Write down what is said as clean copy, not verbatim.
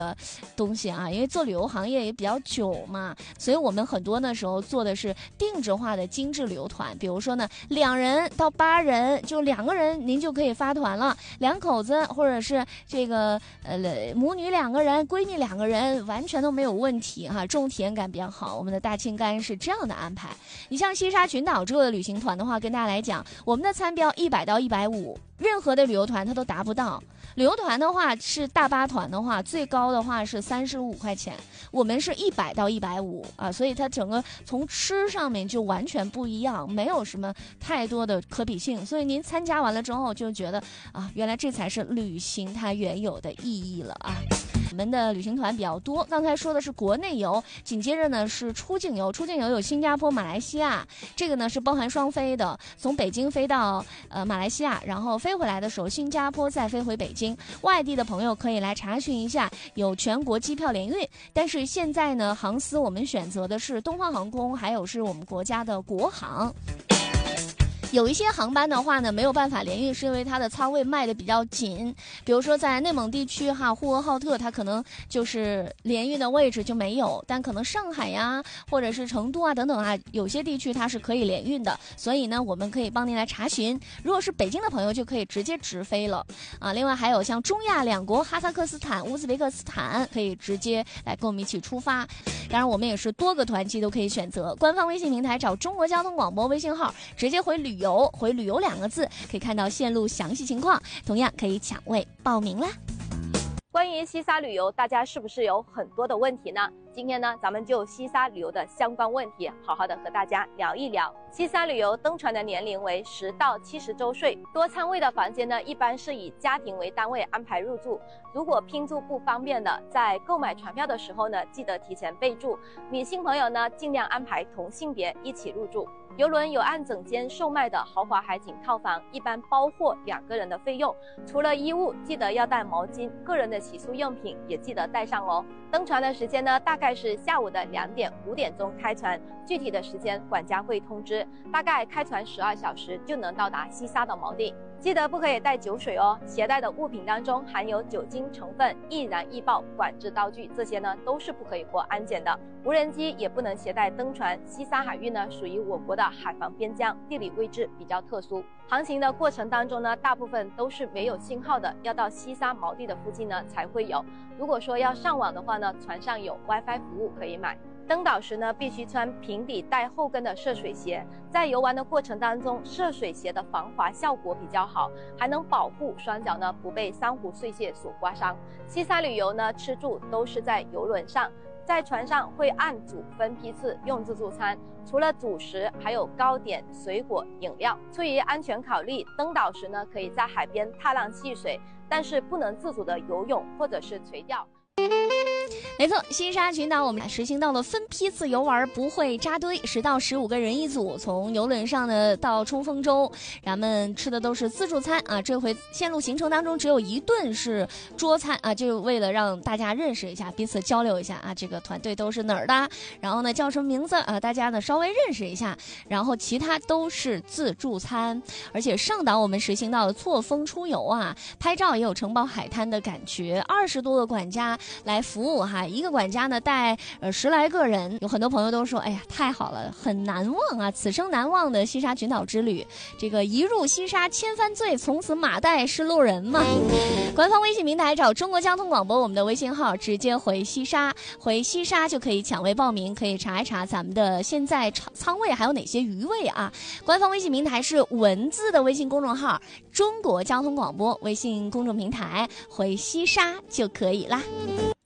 东西啊，因为做旅游行业也比较久嘛，所以我们很多的时候做的是定制化的精致旅游团。比如说呢，2人到8人，就2个人您就可以发团了，2口子或者是这个母女2个人、闺蜜2个人，完全都没有问题哈，这种体验感比较好。我们的大庆干是这样的安排。你像西沙群岛这个旅行团的话，跟大家来讲，我们的餐标100到150，任何的旅游团它都达不到。旅游团的话是大巴团的话，最高的话是35块钱，我们是100到150啊，所以它整个从吃上面就完全不一样，没有什么太多的可比性。所以您参加完了之后就觉得啊，原来这才是旅行它原有的意义了啊。我们的旅行团比较多，刚才说的是国内游，紧接着呢是出境游。出境游有新加坡、马来西亚，这个呢是包含双飞的，从北京飞到马来西亚，然后飞回来的时候新加坡再飞回北京。外地的朋友可以来查询一下，有全国机票联运。但是现在呢，航司我们选择的是东方航空，还有是我们国家的国航。有一些航班的话呢没有办法联运，是因为它的舱位卖的比较紧，比如说在内蒙地区哈，呼和浩特它可能就是联运的位置就没有，但可能上海呀或者是成都啊等等啊，有些地区它是可以联运的，所以呢我们可以帮您来查询。如果是北京的朋友就可以直接直飞了啊。另外还有像中亚2国哈萨克斯坦、乌兹别克斯坦可以直接来跟我们一起出发。当然我们也是多个团期都可以选择，官方微信平台找中国交通广播微信号，直接回旅游2个字，可以看到线路详细情况，同样可以抢位报名啦。 关于西沙旅游，大家是不是有很多的问题呢？今天呢，咱们就西沙旅游的相关问题，好好的和大家聊一聊。西沙旅游登船的年龄为10到70周岁，多舱位的房间呢，一般是以家庭为单位安排入住。如果拼住不方便的，在购买船票的时候呢，记得提前备注。女性朋友呢，尽量安排同性别一起入住。邮轮有按整间售卖的豪华海景套房，一般包括2个人的费用。除了衣物，记得要带毛巾，个人的洗漱用品也记得带上哦。登船的时间呢，大概是下午的2点、5点钟开船，具体的时间管家会通知。大概开船12小时就能到达西沙的锚地。记得不可以带酒水哦，携带的物品当中含有酒精成分、易燃易爆、管制刀具，这些呢都是不可以过安检的。无人机也不能携带登船。西沙海域呢属于我国的海防边疆，地理位置比较特殊。航行的过程当中呢，大部分都是没有信号的，要到西沙锚地的附近呢才会有。如果说要上网的话呢，船上有 WiFi 服务可以买。登岛时呢，必须穿平底带后跟的涉水鞋。在游玩的过程当中，涉水鞋的防滑效果比较好，还能保护双脚呢不被珊瑚碎屑所刮伤。西沙旅游呢，吃住都是在游轮上，在船上会按组分批次用自助餐，除了主食，还有糕点、水果、饮料。出于安全考虑，登岛时呢，可以在海边踏浪戏水，但是不能自主的游泳或者是垂钓。 没错，西沙群岛我们实行到了分批次游玩，不会扎堆，10到15个人一组，从游轮上呢到冲锋舟，咱们吃的都是自助餐啊。这回线路行程当中只有1顿是桌餐啊，就为了让大家认识一下，彼此交流一下啊，这个团队都是哪儿的，然后呢叫什么名字啊，大家呢稍微认识一下，然后其他都是自助餐。而且上岛我们实行到了错峰出游啊，拍照也有城堡海滩的感觉，20多个管家来服务哈，一个管家呢带10来个人。有很多朋友都说，哎呀太好了，很难忘啊，此生难忘的西沙群岛之旅。这个一入西沙千帆醉，从此马代是路人嘛。官方微信平台找中国交通广播，我们的微信号直接回西沙就可以抢位报名，可以查一查咱们的现在舱位还有哪些余位啊。官方微信平台是文字的微信公众号中国交通广播微信公众平台，回西沙就可以啦。